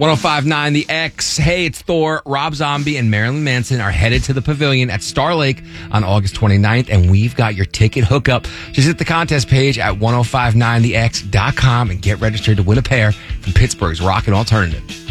1059 The X. Hey, it's Thor. Rob Zombie and Marilyn Manson are headed to the Pavilion at Star Lake on August 29th, and we've got your ticket hookup. Just hit the contest page at 1059thex.com and get registered to win a pair from Pittsburgh's Rockin' Alternative.